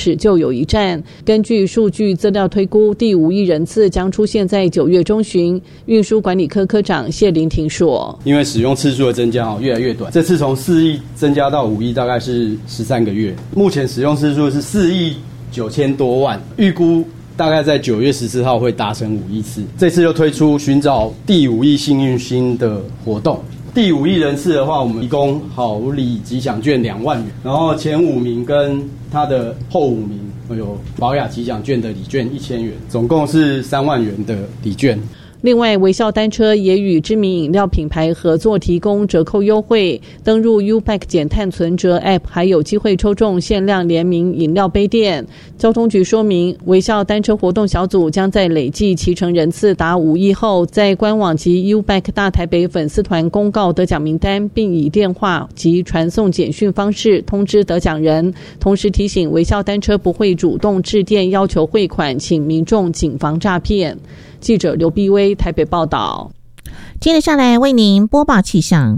始就有一站。根据数据资料推估，第5亿人次将出现在9月中旬。运输管理科科长谢林廷说：“ 因为使用次数的增加越来越短，这次从4亿增加到5亿，大概是13个月。目前使用次数是4亿9千多万，预估大概在9月14号会达成5亿次。这次又推出寻找第5亿幸运星的活动。第5亿人次的话，我们提供好礼吉祥券2万元，然后前5名跟他的后5名有宝雅吉祥券的礼券1000元，总共是3万元的礼券。” 另外，微笑单车也与知名饮料品牌合作，提供折扣优惠。登入 U-Bike 减碳存折 App 还有机会抽中限量联名饮料杯垫。交通局说明，微笑单车活动小组将在累计骑乘人次达5亿后，在官网及 U-Bike 大台北粉丝团公告得奖名单，并以电话及传送简讯方式通知得奖人。同时提醒，微笑单车不会主动致电要求汇款，请民众谨防诈骗。记者刘碧薇台北报道。 接着下来为您播报气象。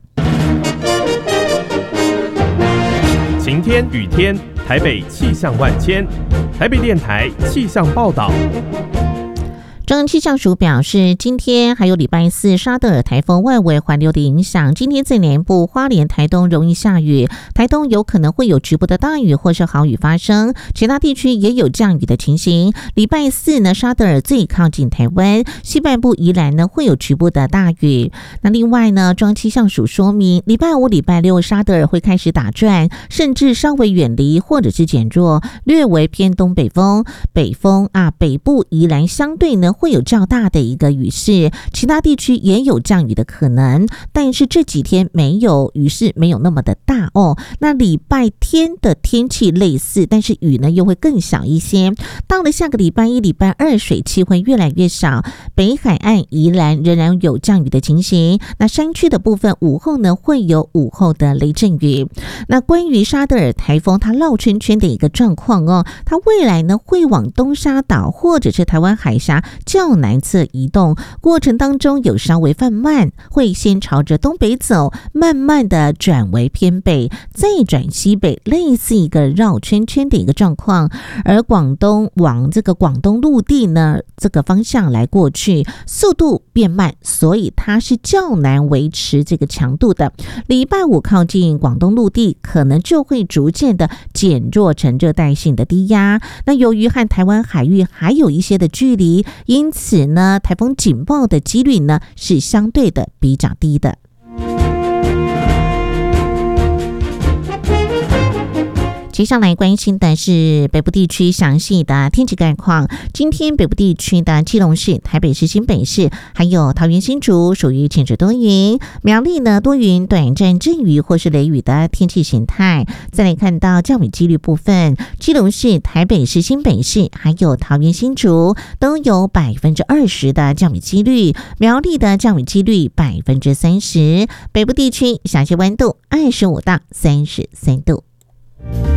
晴天、雨天，台北气象万千。台北电台气象报道。 中央气象署表示，今天还有礼拜4沙德尔台风外围环流的影响，今天在南部花莲、台东容易下雨，台东有可能会有局部的大雨或是豪雨发生，其他地区也有降雨的情形。礼拜4呢，沙德尔最靠近台湾，西半部宜兰呢会有局部的大雨。那另外呢，中央气象署说明，礼拜5、礼拜6沙德尔会开始打转，甚至稍微远离或者是减弱，略为偏东北风。北部宜兰相对呢会有较大的一个雨势，其他地区也有降雨的可能，但是这几天没有雨势，没有那么的大哦。那礼拜天的天气类似，但是雨呢又会更小一些。到了下个礼拜1、礼拜2，水汽会越来越少，北海岸宜兰仍然有降雨的情形。那山区的部分午后呢会有午后的雷阵雨。那关于沙德尔台风它绕圈圈的一个状况哦，它未来呢会往东沙岛或者是台湾海峡较南侧移动，过程当中有稍微放慢，会先朝着东北走，慢慢的转为偏北，再转西北，类似一个绕圈圈的一个状况。而广东往这个广东陆地呢这个方向来过去，速度变慢，所以它是较难维持这个强度的。礼拜5靠近广东陆地，可能就会逐渐的减弱成热带性的低压。那由于和台湾海域还有一些的距离，因此呢，台风警报的几率呢是相对的比较低的。接下来关心的是北部地区详细的天气概况。今天北部地区的基隆市、台北市、新北市还有桃园新竹属于晴至多云，苗栗呢多云短暂阵雨或是雷雨的天气形态。再来看到降雨几率部分，基隆市、台北市、新北市还有桃园新竹都有20%的降雨几率，苗栗的降雨几率30%。北部地区小气温度25到33度。